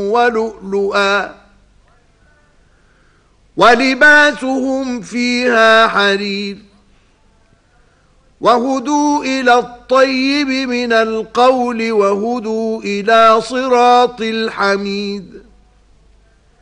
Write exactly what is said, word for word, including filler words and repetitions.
ولؤلؤا ولباسهم فيها حرير وهدوا إلى الطيب من القول وهدوا إلى صراط الحميد